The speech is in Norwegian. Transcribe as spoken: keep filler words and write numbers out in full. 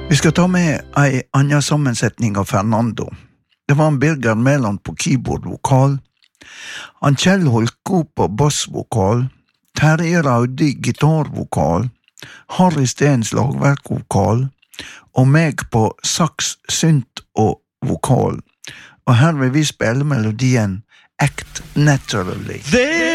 Vi skal ta med en annen sammensetning av Fernando. Det var en Birger Meland på keyboard-vokal, han Kjell Holko på bassvokal, Terje Raudi gitarvokal, Harry Steen slagverkvokal, og meg på sax, synt og vokal. Og her vil vi spille melodien Act Naturally.